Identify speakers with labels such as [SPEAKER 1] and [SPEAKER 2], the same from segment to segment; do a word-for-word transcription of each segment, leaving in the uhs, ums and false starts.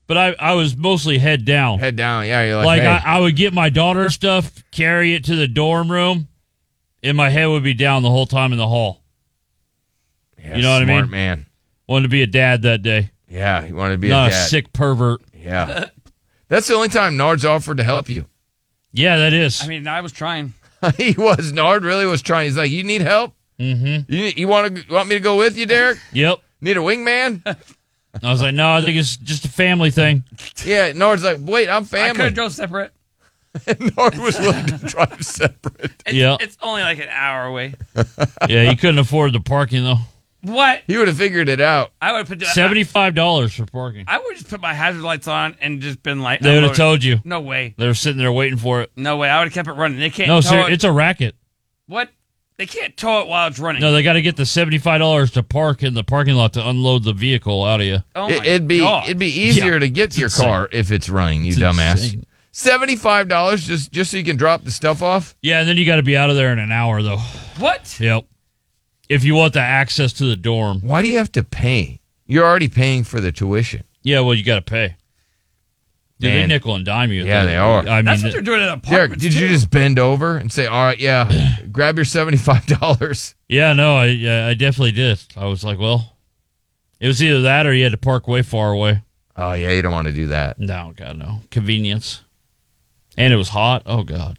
[SPEAKER 1] But I, I was mostly head down.
[SPEAKER 2] Head down, yeah. You're like,
[SPEAKER 1] Like,
[SPEAKER 2] hey.
[SPEAKER 1] I, I would get my daughter's stuff, carry it to the dorm room, and my head would be down the whole time in the hall.
[SPEAKER 2] Yeah,
[SPEAKER 1] you know what I
[SPEAKER 2] smart
[SPEAKER 1] mean?
[SPEAKER 2] man.
[SPEAKER 1] Wanted to be a dad that day.
[SPEAKER 2] Yeah, he wanted to be
[SPEAKER 1] Not
[SPEAKER 2] a dad.
[SPEAKER 1] a sick pervert.
[SPEAKER 2] Yeah. That's the only time Nard's offered to help you.
[SPEAKER 1] Yeah, that is.
[SPEAKER 3] I mean, I was trying.
[SPEAKER 2] He was. Nard really was trying. He's like, you need help?
[SPEAKER 1] Mm-hmm.
[SPEAKER 2] You, you want to want me to go with you, Derek?
[SPEAKER 1] Yep.
[SPEAKER 2] Need a wingman?
[SPEAKER 1] I was like, no, I think it's just a family thing.
[SPEAKER 2] Yeah, Nard's like, wait, I'm
[SPEAKER 3] I
[SPEAKER 2] family.
[SPEAKER 3] could have drove separate.
[SPEAKER 2] And Nard was willing to drive separate.
[SPEAKER 3] It's,
[SPEAKER 1] Yeah.
[SPEAKER 3] It's only like an hour away.
[SPEAKER 1] Yeah, he couldn't afford the parking, though.
[SPEAKER 3] What?
[SPEAKER 2] He would have figured it out.
[SPEAKER 3] I would have put
[SPEAKER 1] seventy-five dollars for parking.
[SPEAKER 3] I would just put my hazard lights on and just been like,
[SPEAKER 1] They would have
[SPEAKER 3] unloaded.
[SPEAKER 1] told you.
[SPEAKER 3] No way.
[SPEAKER 1] They were sitting there waiting for it.
[SPEAKER 3] No way. I would have kept it running. They can't
[SPEAKER 1] No,
[SPEAKER 3] tow
[SPEAKER 1] sir,
[SPEAKER 3] it.
[SPEAKER 1] it's a racket.
[SPEAKER 3] What? They can't tow it while it's running.
[SPEAKER 1] No, they got to get the seventy-five dollars to park in the parking lot to unload the vehicle out of you.
[SPEAKER 3] Oh
[SPEAKER 2] It,
[SPEAKER 3] my
[SPEAKER 2] it'd be
[SPEAKER 3] God.
[SPEAKER 2] it'd be easier
[SPEAKER 1] Yeah.
[SPEAKER 2] to get to your
[SPEAKER 1] insane.
[SPEAKER 2] car if it's running, you
[SPEAKER 1] It's
[SPEAKER 2] dumbass.
[SPEAKER 1] insane.
[SPEAKER 2] seventy-five dollars just, just so you can drop the stuff off?
[SPEAKER 1] Yeah, and then you got to be out of there in an hour, though.
[SPEAKER 3] What?
[SPEAKER 1] Yep. If you want the access to the dorm.
[SPEAKER 2] Why do you have to pay? You're already paying for the tuition.
[SPEAKER 1] Yeah, well, you got to pay. Dude, they
[SPEAKER 2] Man.
[SPEAKER 1] nickel and dime you.
[SPEAKER 2] Yeah, they are.
[SPEAKER 1] I mean,
[SPEAKER 3] That's what they're doing at
[SPEAKER 2] Derek,
[SPEAKER 3] apartments,
[SPEAKER 2] did you
[SPEAKER 3] too.
[SPEAKER 2] just bend over and say, all right, yeah, grab your seventy-five dollars?
[SPEAKER 1] yeah, no, I yeah, I definitely did. I was like, well, it was either that or you had to park way far away.
[SPEAKER 2] Oh, yeah, you don't want to do that.
[SPEAKER 1] No, God, no. Convenience. And it was hot. Oh, God.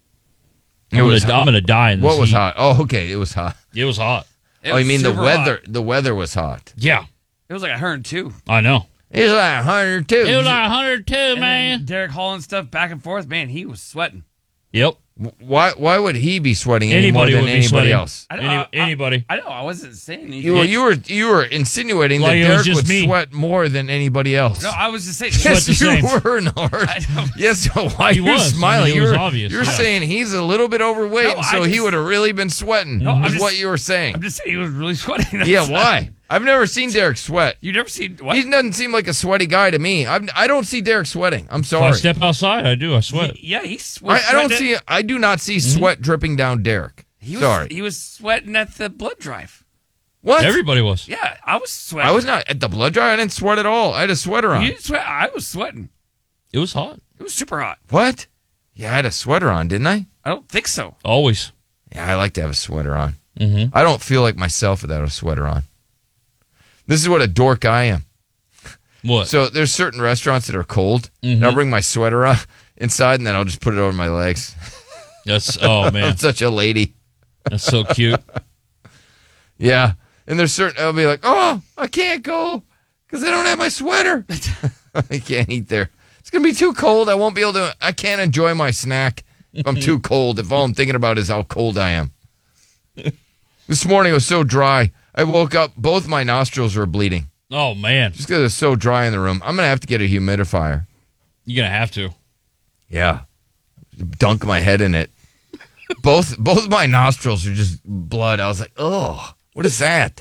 [SPEAKER 2] It
[SPEAKER 1] I'm
[SPEAKER 2] was
[SPEAKER 1] gonna,
[SPEAKER 2] hot.
[SPEAKER 1] I'm gonna die in this
[SPEAKER 2] What was
[SPEAKER 1] heat.
[SPEAKER 2] hot? Oh, okay, it was hot.
[SPEAKER 1] It was hot.
[SPEAKER 3] It
[SPEAKER 2] Oh, you
[SPEAKER 3] was
[SPEAKER 2] mean the
[SPEAKER 3] super
[SPEAKER 2] weather?
[SPEAKER 3] hot.
[SPEAKER 2] The weather was hot.
[SPEAKER 1] Yeah,
[SPEAKER 3] It was like one hundred two.
[SPEAKER 1] I know.
[SPEAKER 2] It was like one hundred two.
[SPEAKER 1] It was like one hundred two,
[SPEAKER 3] And
[SPEAKER 1] man.
[SPEAKER 3] then Derek hauling stuff back and forth. Man, he was sweating.
[SPEAKER 1] Yep.
[SPEAKER 2] Why? Why would he be sweating any more
[SPEAKER 1] Anybody
[SPEAKER 2] than
[SPEAKER 1] would be
[SPEAKER 2] anybody
[SPEAKER 1] sweating.
[SPEAKER 2] else?
[SPEAKER 3] I don't
[SPEAKER 1] Any,
[SPEAKER 3] know. I-
[SPEAKER 1] anybody.
[SPEAKER 3] I know. I wasn't saying anything.
[SPEAKER 2] You, well, you were you were insinuating
[SPEAKER 1] Like
[SPEAKER 2] that
[SPEAKER 1] it was
[SPEAKER 2] Derek
[SPEAKER 1] just
[SPEAKER 2] would
[SPEAKER 1] me.
[SPEAKER 2] sweat more than anybody else.
[SPEAKER 3] No, I was just saying.
[SPEAKER 1] Sweat
[SPEAKER 2] Yes,
[SPEAKER 1] the
[SPEAKER 2] you
[SPEAKER 1] same.
[SPEAKER 2] were, Nard.
[SPEAKER 3] I don't-
[SPEAKER 2] Yes, so why
[SPEAKER 1] He
[SPEAKER 2] you're
[SPEAKER 1] was. I mean,
[SPEAKER 2] smiling?
[SPEAKER 1] it was
[SPEAKER 2] you're
[SPEAKER 1] obvious,
[SPEAKER 2] you're
[SPEAKER 1] yeah.
[SPEAKER 2] saying he's a little bit overweight,
[SPEAKER 3] No,
[SPEAKER 2] so
[SPEAKER 3] I
[SPEAKER 2] he
[SPEAKER 3] just-
[SPEAKER 2] would have really been sweating.
[SPEAKER 3] No, I'm
[SPEAKER 2] is
[SPEAKER 3] just-
[SPEAKER 2] what you were saying.
[SPEAKER 3] I'm just saying he was really sweating. That's
[SPEAKER 2] Yeah,
[SPEAKER 3] all.
[SPEAKER 2] why? I've never seen Derek sweat.
[SPEAKER 3] You never seen what?
[SPEAKER 2] He doesn't seem like a sweaty guy to me. I'm, I don't see Derek sweating. I'm
[SPEAKER 1] If I
[SPEAKER 2] sorry.
[SPEAKER 1] step outside, I do. I sweat.
[SPEAKER 3] He- yeah, he sw-
[SPEAKER 2] I,
[SPEAKER 3] was
[SPEAKER 2] I don't
[SPEAKER 3] sweating-
[SPEAKER 2] see. I do not see sweat dripping down Derek.
[SPEAKER 3] He was,
[SPEAKER 2] Sorry.
[SPEAKER 3] He was sweating at the blood drive.
[SPEAKER 2] What?
[SPEAKER 1] Everybody was.
[SPEAKER 3] Yeah, I was sweating.
[SPEAKER 2] I was not at the blood drive. I didn't sweat at all. I had a sweater on.
[SPEAKER 3] You didn't sweat. I was sweating.
[SPEAKER 1] It was hot.
[SPEAKER 3] It was super hot.
[SPEAKER 2] What? Yeah, I had a sweater on, didn't I?
[SPEAKER 3] I don't think so.
[SPEAKER 1] Always.
[SPEAKER 2] Yeah, I like to have a sweater on.
[SPEAKER 1] Mm-hmm.
[SPEAKER 2] I don't feel like myself without a sweater on. This is what a dork I am.
[SPEAKER 1] What?
[SPEAKER 2] So there's certain restaurants that are cold, and
[SPEAKER 1] Mhm.
[SPEAKER 2] I'll bring my sweater on inside, and then I'll just put it over my legs.
[SPEAKER 1] That's oh man,
[SPEAKER 2] I'm such a lady.
[SPEAKER 1] that's so cute.
[SPEAKER 2] Yeah. And there's certain, I'll be like, oh, I can't go because I don't have my sweater. I can't eat there. It's going to be too cold. I won't be able to, I can't enjoy my snack if I'm too cold. If all I'm thinking about is how cold I am. This morning it was so dry. I woke up, both my nostrils were bleeding
[SPEAKER 1] Oh man,
[SPEAKER 2] just because it's so dry in the room. I'm going to have to get a humidifier.
[SPEAKER 1] you're gonna have to.
[SPEAKER 2] Yeah. Dunk my head in it. Both both my nostrils are just blood. I was like, oh, what is that?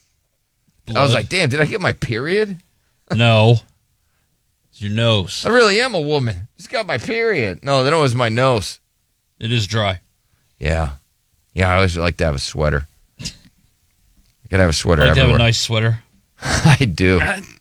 [SPEAKER 2] I was
[SPEAKER 1] Blood?
[SPEAKER 2] like, damn, did I get my period?
[SPEAKER 1] No, it's your nose.
[SPEAKER 2] I really am a woman. Just got my period. No, then it was my nose.
[SPEAKER 1] It is dry.
[SPEAKER 2] Yeah. Yeah, I always like to have a sweater. I gotta have a sweater
[SPEAKER 1] I like to have
[SPEAKER 2] everywhere.
[SPEAKER 1] a nice sweater.
[SPEAKER 2] I do.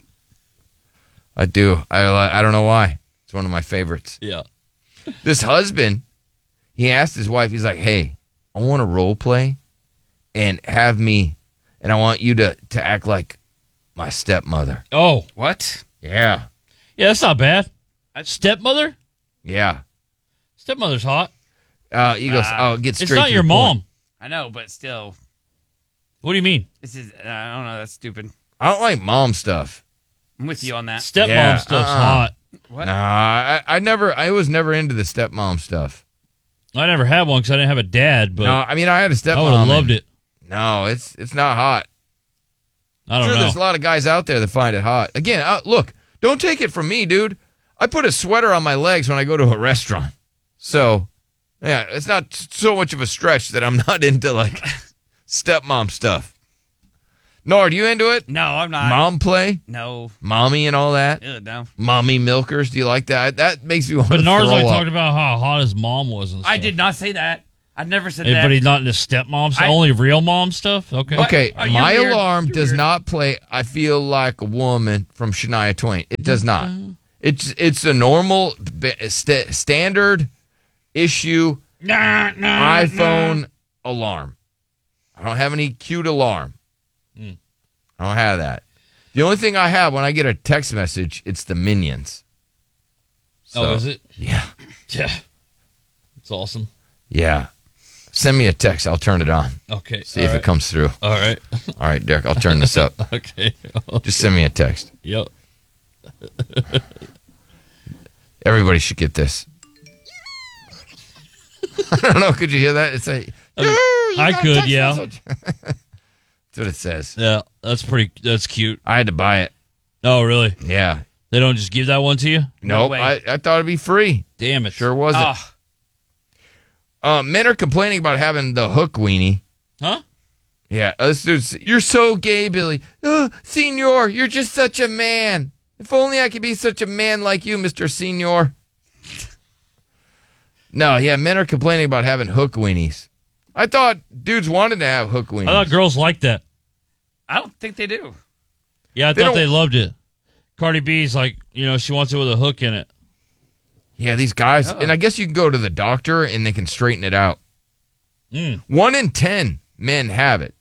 [SPEAKER 2] I do. I I don't know why. It's one of my favorites.
[SPEAKER 1] Yeah.
[SPEAKER 2] This husband, he asked his wife, he's like, hey, I want to role play and have me, and I want you to, to act like my stepmother.
[SPEAKER 1] Oh,
[SPEAKER 3] What?
[SPEAKER 2] Yeah.
[SPEAKER 1] yeah, that's not bad. Stepmother.
[SPEAKER 2] Yeah.
[SPEAKER 1] Stepmother's hot.
[SPEAKER 2] Uh, he goes,
[SPEAKER 3] Ah.
[SPEAKER 2] oh, get straight
[SPEAKER 1] It's not
[SPEAKER 2] to
[SPEAKER 1] your
[SPEAKER 2] the
[SPEAKER 1] mom.
[SPEAKER 2] point.
[SPEAKER 3] I know, but still,
[SPEAKER 1] What do you mean?
[SPEAKER 3] this is. I don't know. That's stupid.
[SPEAKER 2] I don't like mom stuff.
[SPEAKER 3] I'm with you on that.
[SPEAKER 1] Stepmom
[SPEAKER 2] Yeah,
[SPEAKER 1] stuff's
[SPEAKER 2] uh-uh.
[SPEAKER 1] hot.
[SPEAKER 3] What?
[SPEAKER 2] Nah, I, I never, I was never into the stepmom stuff.
[SPEAKER 1] I never had one because I didn't have a dad, but
[SPEAKER 2] no, I mean, I had a stepmom.
[SPEAKER 1] I would have
[SPEAKER 2] and-
[SPEAKER 1] loved it.
[SPEAKER 2] No, it's it's not hot.
[SPEAKER 1] I don't
[SPEAKER 2] sure,
[SPEAKER 1] know.
[SPEAKER 2] there's a lot of guys out there that find it hot. Again, uh, look, don't take it from me, dude. I put a sweater on my legs when I go to a restaurant. So, yeah, it's not so much of a stretch that I'm not into, like, stepmom stuff. Nord, you into it?
[SPEAKER 3] No, I'm not.
[SPEAKER 2] Mom play?
[SPEAKER 3] No.
[SPEAKER 2] Mommy and all that?
[SPEAKER 3] Ew, no.
[SPEAKER 2] Mommy milkers? Do you like that? That makes me want
[SPEAKER 1] But
[SPEAKER 2] to
[SPEAKER 1] Nars
[SPEAKER 2] throw
[SPEAKER 1] like
[SPEAKER 2] up.
[SPEAKER 1] talked about how hot his mom was. And stuff.
[SPEAKER 3] I did not say that. I never said
[SPEAKER 1] Hey,
[SPEAKER 3] that.
[SPEAKER 1] but he's not into stepmom stuff.
[SPEAKER 3] I-
[SPEAKER 1] Only real mom stuff. Okay.
[SPEAKER 2] Okay,
[SPEAKER 3] Are you
[SPEAKER 2] my
[SPEAKER 3] weird?
[SPEAKER 2] alarm
[SPEAKER 3] You're
[SPEAKER 2] does
[SPEAKER 3] weird.
[SPEAKER 2] not play I Feel Like a Woman from Shania Twain. It does not.
[SPEAKER 1] Mm-hmm.
[SPEAKER 2] It's it's a normal b- st- standard issue
[SPEAKER 1] Nah, nah,
[SPEAKER 2] iPhone
[SPEAKER 1] nah.
[SPEAKER 2] alarm. I don't have any cute alarm.
[SPEAKER 1] Mm.
[SPEAKER 2] I don't have that. The only thing I have when I get a text message, it's the Minions.
[SPEAKER 1] Oh,
[SPEAKER 2] So,
[SPEAKER 1] is it?
[SPEAKER 2] Yeah.
[SPEAKER 1] Yeah. It's awesome.
[SPEAKER 2] Yeah. Send me a text. I'll turn it on.
[SPEAKER 1] Okay.
[SPEAKER 2] See
[SPEAKER 1] all
[SPEAKER 2] if
[SPEAKER 1] right.
[SPEAKER 2] it comes through.
[SPEAKER 1] All right.
[SPEAKER 2] All right, Derek, I'll turn this up.
[SPEAKER 1] Okay.
[SPEAKER 2] Just send me a text.
[SPEAKER 1] Yep.
[SPEAKER 2] Everybody should get this. I don't know. Could you hear that? It's a.
[SPEAKER 1] I could, yeah.
[SPEAKER 2] That's what it says.
[SPEAKER 1] Yeah, that's pretty. That's cute.
[SPEAKER 2] I had to buy it.
[SPEAKER 1] Oh, really?
[SPEAKER 2] Yeah.
[SPEAKER 1] They don't just give that one to you?
[SPEAKER 3] No
[SPEAKER 2] Nope.
[SPEAKER 3] way.
[SPEAKER 2] I, I thought it'd be free.
[SPEAKER 1] Damn it.
[SPEAKER 2] Sure wasn't.
[SPEAKER 3] Oh,
[SPEAKER 2] Uh, men are complaining about having the hook weenie.
[SPEAKER 1] Huh?
[SPEAKER 2] Yeah. Uh, this dude's, you're so gay, Billy. Oh, Senor, you're just such a man. If only I could be such a man like you, Mister Senor. No, yeah, men are complaining about having hook weenies. I thought dudes wanted to have hook weenies.
[SPEAKER 1] I thought girls liked that.
[SPEAKER 3] I don't think they do.
[SPEAKER 1] Yeah, I
[SPEAKER 2] They
[SPEAKER 1] thought
[SPEAKER 2] don't-
[SPEAKER 1] they loved it. Cardi B's like, you know, she wants it with a hook in it.
[SPEAKER 2] Yeah, these guys.
[SPEAKER 3] Oh.
[SPEAKER 2] And I guess you can go to the doctor and they can straighten it out.
[SPEAKER 1] Mm.
[SPEAKER 2] One in ten men have it.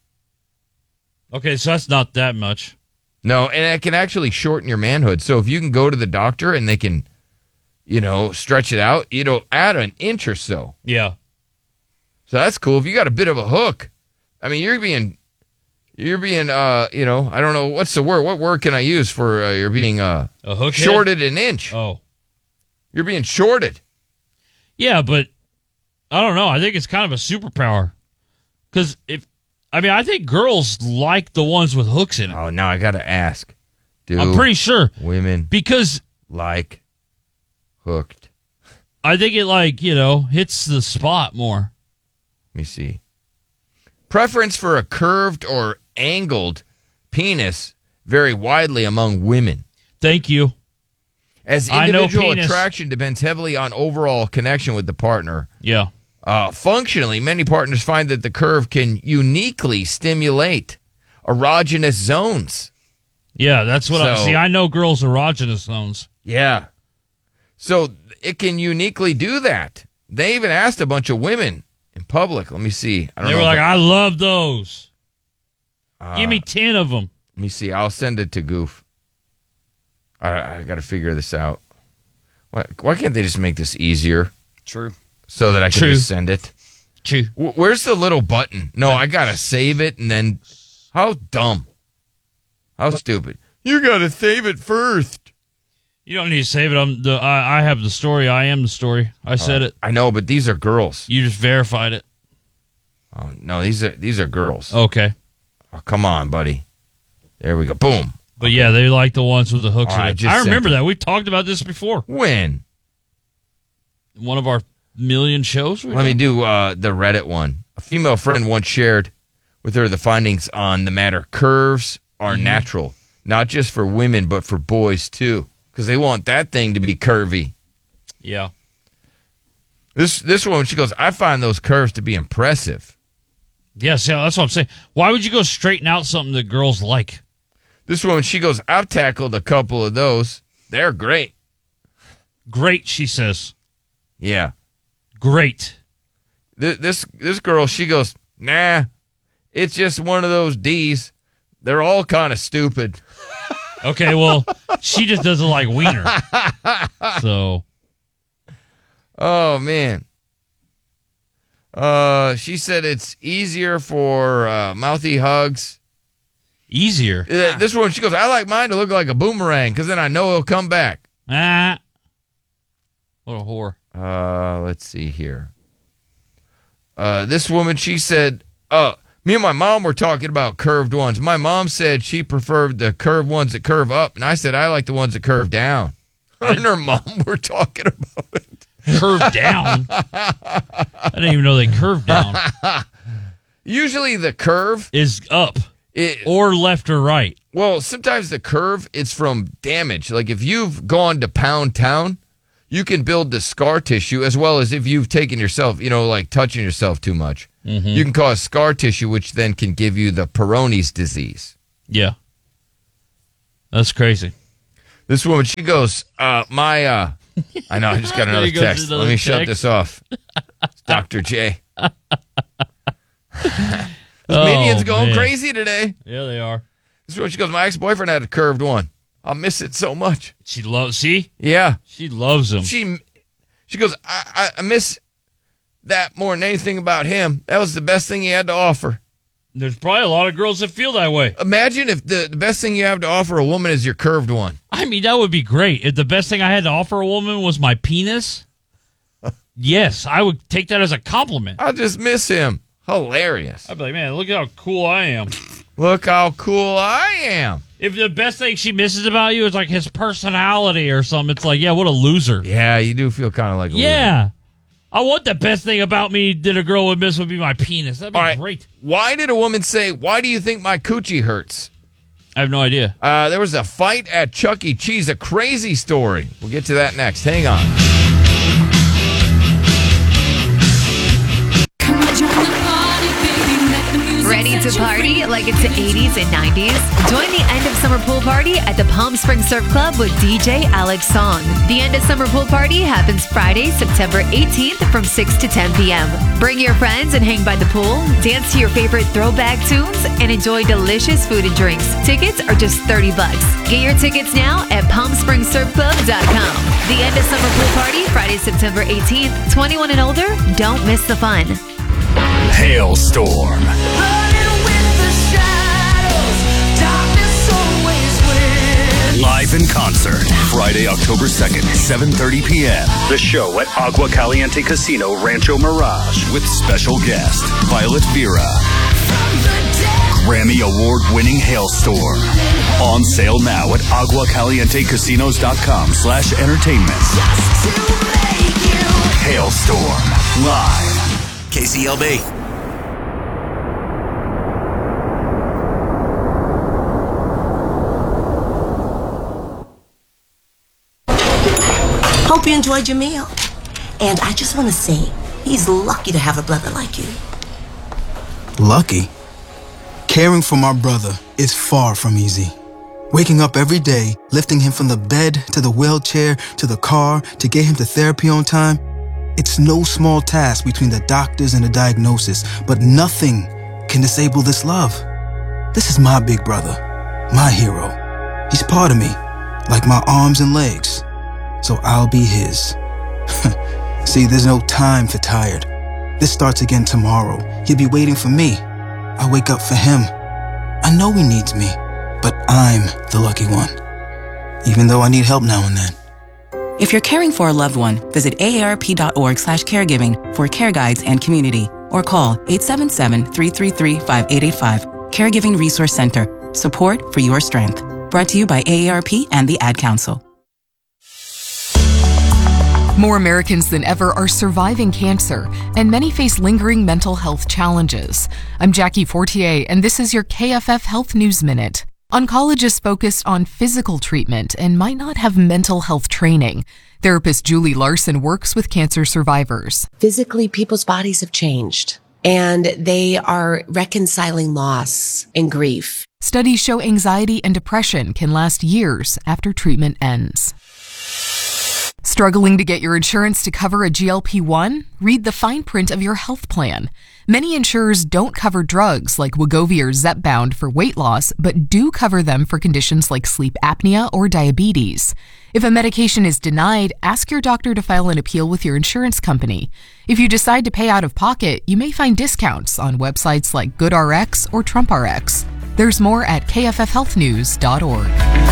[SPEAKER 1] Okay, so that's not that much.
[SPEAKER 2] No, and it can actually shorten your manhood. So if you can go to the doctor and they can, you know, stretch it out, it'll add an inch or so.
[SPEAKER 1] Yeah.
[SPEAKER 2] So that's cool. If you got a bit of a hook, I mean, you're being, you're being, uh, you know, I don't know what's the word. What word can I use for uh, you're being uh
[SPEAKER 1] A hook head?
[SPEAKER 2] shorted an inch?
[SPEAKER 1] Oh.
[SPEAKER 2] You're being shorted.
[SPEAKER 1] Yeah, but I don't know. I think it's kind of a superpower. Because if, I mean, I think girls like the ones with hooks in it.
[SPEAKER 2] Oh, now I got to ask. Do
[SPEAKER 1] I'm pretty sure.
[SPEAKER 2] women
[SPEAKER 1] Because
[SPEAKER 2] like hooked?
[SPEAKER 1] I think it, like, you know, hits the spot more.
[SPEAKER 2] Let me see. Preference for a curved or angled penis vary widely among women.
[SPEAKER 1] Thank you.
[SPEAKER 2] As
[SPEAKER 1] I know
[SPEAKER 2] individual
[SPEAKER 1] penis.
[SPEAKER 2] attraction depends heavily on overall connection with the partner.
[SPEAKER 1] Yeah.
[SPEAKER 2] Uh, functionally, many partners find that the curve can uniquely stimulate erogenous zones.
[SPEAKER 1] Yeah, that's what I
[SPEAKER 2] So-
[SPEAKER 1] see. I know girls' erogenous zones.
[SPEAKER 2] Yeah. So it can uniquely do that. They even asked a bunch of women in public. Let me see. I don't
[SPEAKER 1] They
[SPEAKER 2] know
[SPEAKER 1] were
[SPEAKER 2] if
[SPEAKER 1] like,
[SPEAKER 2] I-
[SPEAKER 1] I love those.
[SPEAKER 2] uh,
[SPEAKER 1] Give me ten of them.
[SPEAKER 2] Let me see. I'll send it to Goof. I, I got to figure this out. Why, why can't they just make this easier
[SPEAKER 3] True.
[SPEAKER 2] so that I can
[SPEAKER 1] True.
[SPEAKER 2] just send it?
[SPEAKER 1] Chew.
[SPEAKER 2] W- Where's the little button? No, I got to save it and then. How dumb. How stupid. You got to save it first.
[SPEAKER 1] You don't need to save it. I'm the. I, I have the story. I am the story. I said it.
[SPEAKER 2] I know, but these are girls.
[SPEAKER 1] You just verified it.
[SPEAKER 2] Oh, no, these are these are girls.
[SPEAKER 1] Okay.
[SPEAKER 2] Oh, come on, buddy. There we go. Boom.
[SPEAKER 1] But yeah, they like the ones with the hooks
[SPEAKER 2] All right,
[SPEAKER 1] in it.
[SPEAKER 2] just
[SPEAKER 1] I
[SPEAKER 2] sent
[SPEAKER 1] remember
[SPEAKER 2] it.
[SPEAKER 1] that. We've talked about this before.
[SPEAKER 2] When?
[SPEAKER 1] One of our million shows. we
[SPEAKER 2] Let me
[SPEAKER 1] did.
[SPEAKER 2] do uh, the Reddit one. A female friend once shared with her the findings on the matter. Curves are natural, not just for women, but for boys too, because they want that thing to be curvy.
[SPEAKER 1] Yeah.
[SPEAKER 2] This this woman, she goes, I find those curves to be impressive.
[SPEAKER 1] Yes, yeah, that's what I'm saying. Why would you go straighten out something that girls like?
[SPEAKER 2] This woman, she goes, I've tackled a couple of those. They're great.
[SPEAKER 1] Great, she says.
[SPEAKER 2] Yeah.
[SPEAKER 1] Great.
[SPEAKER 2] This this, this girl, she goes, nah, it's just one of those D's. They're all kind of stupid.
[SPEAKER 1] Okay, well, she just doesn't like wiener. So,
[SPEAKER 2] Oh, man. Uh, she said it's easier for uh, mouthy hugs.
[SPEAKER 1] easier.
[SPEAKER 2] Uh, This one, she goes, I like mine to look like a boomerang because then I know it'll come back.
[SPEAKER 1] Ah. What a whore.
[SPEAKER 2] Uh, let's see here. Uh, this woman, she said, uh, me and my mom were talking about curved ones. My mom said she preferred the curved ones that curve up, and I said I like the ones that curve down. Her and her mom were talking about it.
[SPEAKER 1] Curved down? I didn't even know they curved down.
[SPEAKER 2] Usually the curve,
[SPEAKER 1] Is up
[SPEAKER 2] it,
[SPEAKER 1] or left or right.
[SPEAKER 2] well, sometimes the curve is from damage. Like if you've gone to Pound Town, you can build the scar tissue as well as if you've taken yourself, you know, like touching yourself too much.
[SPEAKER 1] Mm-hmm.
[SPEAKER 2] You can cause scar tissue, which then can give you the Peyronie's disease.
[SPEAKER 1] Yeah. That's crazy.
[SPEAKER 2] This woman, she goes, uh, my, uh, I know, I just got another
[SPEAKER 1] There goes
[SPEAKER 2] text.
[SPEAKER 1] another
[SPEAKER 2] Let me shut
[SPEAKER 1] text.
[SPEAKER 2] this off. It's Doctor J. Those
[SPEAKER 1] Oh,
[SPEAKER 2] minions going
[SPEAKER 1] man.
[SPEAKER 2] crazy today.
[SPEAKER 1] Yeah, they are.
[SPEAKER 2] This woman, she goes, my ex-boyfriend had a curved one. I'll miss it so much.
[SPEAKER 1] She loves. See,
[SPEAKER 2] Yeah.
[SPEAKER 1] she loves them.
[SPEAKER 2] She she goes, I, I, I miss that more than anything about him. That was the best thing he had to offer.
[SPEAKER 1] There's probably a lot of girls that feel that way.
[SPEAKER 2] Imagine if the, the best thing you have to offer a woman is your curved one.
[SPEAKER 1] I mean, that would be great. If the best thing I had to offer a woman was my penis, yes, I would take that as a compliment.
[SPEAKER 2] I just miss him. Hilarious.
[SPEAKER 1] I'd be like, man, look at how cool I am.
[SPEAKER 2] Look how cool I am.
[SPEAKER 1] If the best thing she misses about you is like his personality or something, it's like, yeah, what a loser.
[SPEAKER 2] Yeah, you do feel kind of like a
[SPEAKER 1] Yeah. I want the best thing about me that a girl would miss would be my penis. That'd be
[SPEAKER 2] All right.
[SPEAKER 1] great.
[SPEAKER 2] Why did a woman say, why do you think my coochie hurts?
[SPEAKER 1] I have no idea.
[SPEAKER 2] Uh, there was a fight at Chuck E. Cheese, a crazy story. We'll get to that next. Hang on.
[SPEAKER 4] Ready to party like it's the eighties and nineties? Join the end of summer pool party at the Palm Springs Surf Club with D J Alex Song. The end of summer pool party happens Friday, September eighteenth from six to ten p.m. Bring your friends and hang by the pool, dance to your favorite throwback tunes, and enjoy delicious food and drinks. Tickets are just thirty bucks. Get your tickets now at palm springs surf club dot com. The end of summer pool party, Friday, September eighteenth. twenty-one and older, don't miss the fun.
[SPEAKER 5] Hailstorm. Live in concert, Friday, October second, seven thirty p.m. The show at Agua Caliente Casino, Rancho Mirage, with special guest Violet Vera. Grammy Award-winning Hailstorm. On sale now at agua caliente casinos dot com slash entertainment. Hailstorm. Live. K C L B.
[SPEAKER 6] Hope you enjoyed your meal. And I just want to say, he's lucky to have a brother like you.
[SPEAKER 7] Lucky? Caring for my brother is far from easy. Waking up every day, lifting him from the bed to the wheelchair to the car to get him to therapy on time, it's no small task between the doctors and the diagnosis, but nothing can disable this love. This is my big brother, my hero. He's part of me, like my arms and legs. So I'll be his. See, there's no time for tired. This starts again tomorrow. He'll be waiting for me. I wake up for him. I know he needs me, but I'm the lucky one. Even though I need help now and then.
[SPEAKER 8] If you're caring for a loved one, visit A A R P dot org slash caregiving for care guides and community, or call eight seven seven, three three three, five eight eight five. Caregiving Resource Center. Support for your strength. Brought to you by A A R P and the Ad Council.
[SPEAKER 9] More Americans than ever are surviving cancer, and many face lingering mental health challenges. I'm Jackie Fortier, and this is your K F F Health News Minute. Oncologists focused on physical treatment and might not have mental health training. Therapist Julie Larson works with cancer survivors.
[SPEAKER 10] Physically, people's bodies have changed, and they are reconciling loss and grief.
[SPEAKER 9] Studies show anxiety and depression can last years after treatment ends. Struggling to get your insurance to cover a G L P one? Read the fine print of your health plan. Many insurers don't cover drugs like Wegovy or Zepbound for weight loss, but do cover them for conditions like sleep apnea or diabetes. If a medication is denied, ask your doctor to file an appeal with your insurance company. If you decide to pay out of pocket, you may find discounts on websites like GoodRx or TrumpRx. There's more at K F F health news dot org.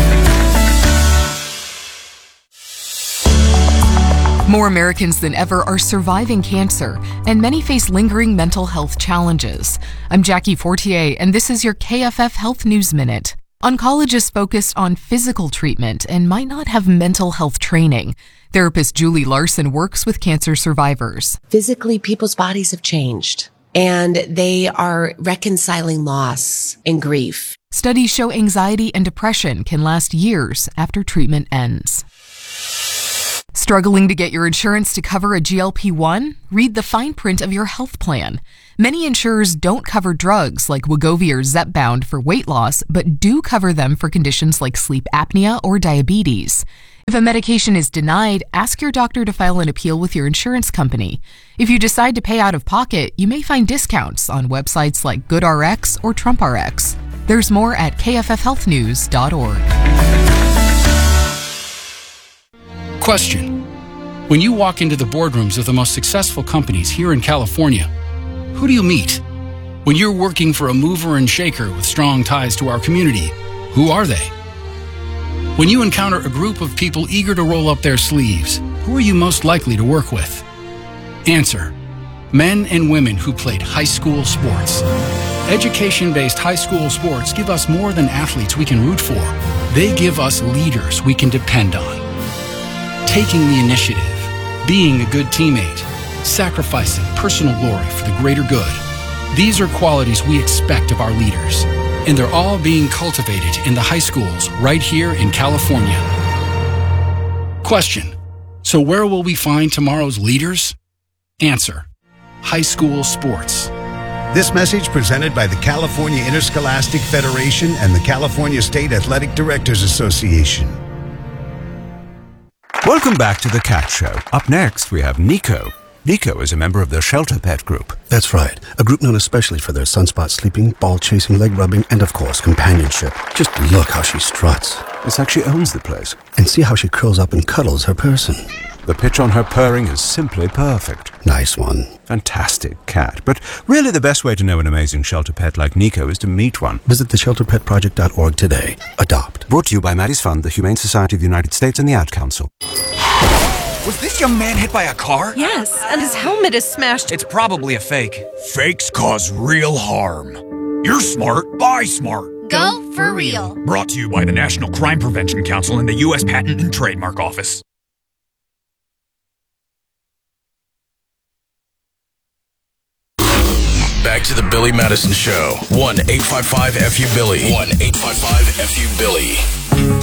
[SPEAKER 9] More Americans than ever are surviving cancer, and many face lingering mental health challenges. I'm Jackie Fortier, and this is your K F F Health News Minute. Oncologists focused on physical treatment and might not have mental health training. Therapist Julie Larson works with cancer survivors.
[SPEAKER 10] Physically, people's bodies have changed, and they are reconciling loss and grief.
[SPEAKER 9] Studies show anxiety and depression can last years after treatment ends. Struggling to get your insurance to cover a G L P one? Read the fine print of your health plan. Many insurers don't cover drugs like Wegovy or Zepbound for weight loss, but do cover them for conditions like sleep apnea or diabetes. If a medication is denied, ask your doctor to file an appeal with your insurance company. If you decide to pay out of pocket, you may find discounts on websites like GoodRx or TrumpRx. There's more at K F F health news dot org.
[SPEAKER 11] Question. When you walk into the boardrooms of the most successful companies here in California, who do you meet? When you're working for a mover and shaker with strong ties to our community, who are they? When you encounter a group of people eager to roll up their sleeves, who are you most likely to work with? Answer. Men and women who played high school sports. Education-based high school sports give us more than athletes we can root for. They give us leaders we can depend on. Taking the initiative, being a good teammate, sacrificing personal glory for the greater good. These are qualities we expect of our leaders, and they're all being cultivated in the high schools right here in California. Question. So where will we find tomorrow's leaders? Answer. High school sports.
[SPEAKER 12] This message presented by the California Interscholastic Federation and the California State Athletic Directors Association.
[SPEAKER 13] Welcome back to The Cat Show. Up next, we have Nico. Nico is a member of the Shelter Pet Group.
[SPEAKER 14] That's right. A group known especially for their sunspot sleeping, ball chasing, leg rubbing, and of course, companionship. Just look how she struts.
[SPEAKER 13] It's like she owns the place.
[SPEAKER 14] And see how she curls up and cuddles her person.
[SPEAKER 13] The pitch on her purring is simply perfect.
[SPEAKER 14] Nice one.
[SPEAKER 13] Fantastic cat. But really the best way to know an amazing shelter pet like Nico is to meet one.
[SPEAKER 14] Visit the shelter pet project dot org today. Adopt.
[SPEAKER 13] Brought to you by Maddie's Fund, the Humane Society of the United States, and the Ad Council.
[SPEAKER 15] Was this young man hit by a car?
[SPEAKER 16] Yes, and his helmet is smashed.
[SPEAKER 15] It's probably a fake. Fakes cause real harm. You're smart. Buy smart.
[SPEAKER 17] Go for real.
[SPEAKER 15] Brought to you by the National Crime Prevention Council and the U S Patent and Trademark Office.
[SPEAKER 5] Back to the Billy Madison Show. one eight five five F U Billy. one eight five five F U Billy.